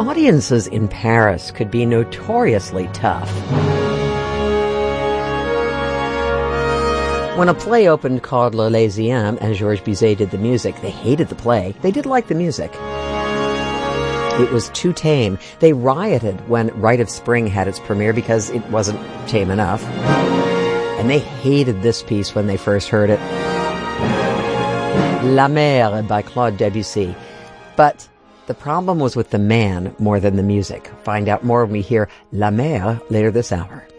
audiences in Paris could be notoriously tough. When a play opened called L'Elyséen and Georges Bizet did the music, they hated the play. They did like the music. It was too tame. They rioted when Rite of Spring had its premiere because it wasn't tame enough. And they hated this piece when they first heard it. La Mer by Claude Debussy. But the problem was with the man more than the music. Find out more when we hear La Mer later this hour.